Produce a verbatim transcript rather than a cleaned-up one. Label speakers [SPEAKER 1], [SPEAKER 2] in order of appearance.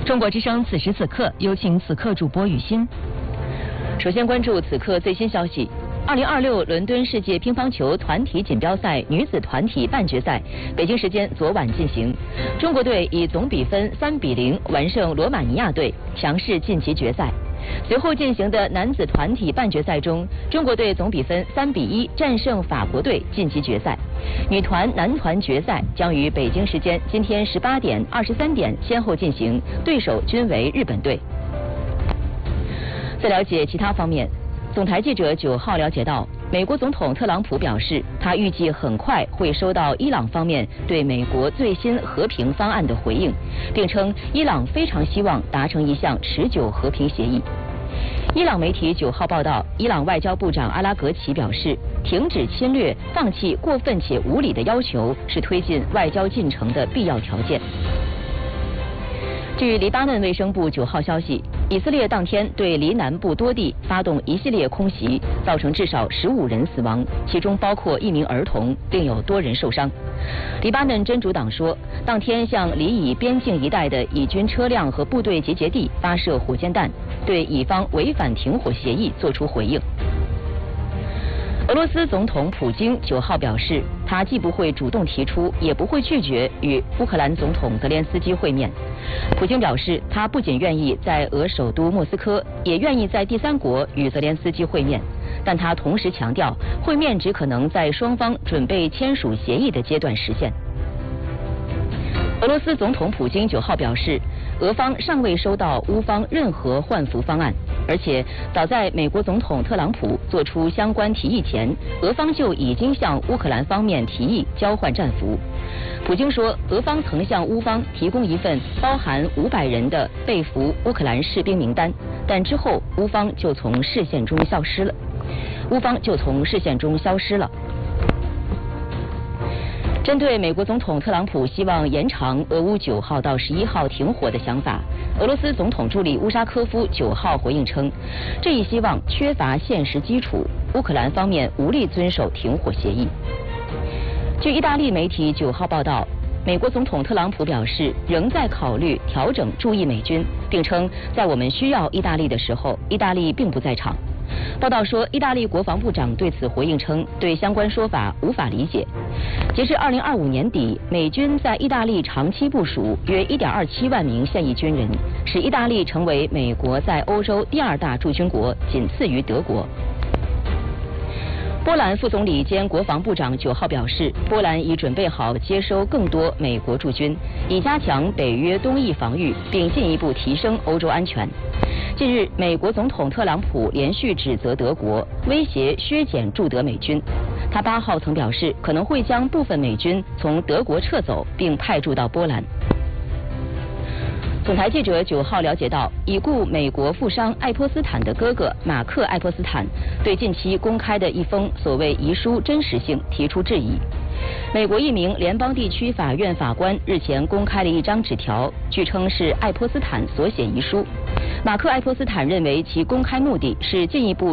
[SPEAKER 1] 中国之声此时此刻，有请此刻主播雨欣。首先关注此刻最新消息。二零二六伦敦世界乒乓球团体锦标赛女子团体半决赛，北京时间昨晚进行。中国队以总比分三比零完胜罗马尼亚队，强势晋级决赛。随后进行的男子团体半决赛中，中国队总比分三比一战胜法国队，晋级决赛。女团、男团决赛将于北京时间今天十八点、二十三点先后进行，对手均为日本队。再了解其他方面，总台记者九号了解到，美国总统特朗普表示，他预计很快会收到伊朗方面对美国最新和平方案的回应，并称伊朗非常希望达成一项持久和平协议。伊朗媒体九号报道，伊朗外交部长阿拉格齐表示，停止侵略、放弃过分且无理的要求是推进外交进程的必要条件。据黎巴嫩卫生部九号消息，以色列当天对黎南部多地发动一系列空袭，造成至少十五人死亡，其中包括一名儿童，另有多人受伤。黎巴嫩真主党说，当天向黎以边境一带的以军车辆和部队集结地发射火箭弹，对以方违反停火协议作出回应。俄罗斯总统普京九号表示，他既不会主动提出，也不会拒绝与乌克兰总统泽连斯基会面。普京表示，他不仅愿意在俄首都莫斯科，也愿意在第三国与泽连斯基会面，但他同时强调，会面只可能在双方准备签署协议的阶段实现。俄罗斯总统普京九号表示，俄方尚未收到乌方任何换俘方案，而且早在美国总统特朗普做出相关提议前，俄方就已经向乌克兰方面提议交换战俘。普京说，俄方曾向乌方提供一份包含五百人的被俘乌克兰士兵名单，但之后乌方就从视线中消失了。乌方就从视线中消失了。针对美国总统特朗普希望延长俄乌九号到十一号停火的想法，俄罗斯总统助理乌沙科夫九号回应称，这一希望缺乏现实基础，乌克兰方面无力遵守停火协议。据意大利媒体九号报道，美国总统特朗普表示，仍在考虑调整驻意美军，并称在我们需要意大利的时候，意大利并不在场。报道说，意大利国防部长对此回应称，对相关说法无法理解。截至二零二五年底，美军在意大利长期部署约一点二七万名现役军人，使意大利成为美国在欧洲第二大驻军国，仅次于德国。波兰副总理兼国防部长九号表示，波兰已准备好接收更多美国驻军，以加强北约东翼防御，并进一步提升欧洲安全。近日，美国总统特朗普连续指责德国威胁削减驻德美军。他八号曾表示，可能会将部分美军从德国撤走，并派驻到波兰。总台记者九号了解到，已故美国富商爱泼斯坦的哥哥马克·爱泼斯坦对近期公开的一封所谓遗书真实性提出质疑。美国一名联邦地区法院法官日前公开了一张纸条，据称是爱泼斯坦所写遗书。马克·爱泼斯坦认为其公开目的是进一步